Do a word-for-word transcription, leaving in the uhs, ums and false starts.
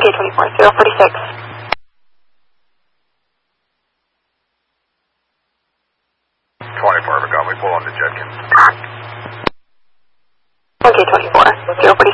K twenty-four, zero forty-six. twenty-four, we pull on the Judkins. one K twenty-four, zero forty-six.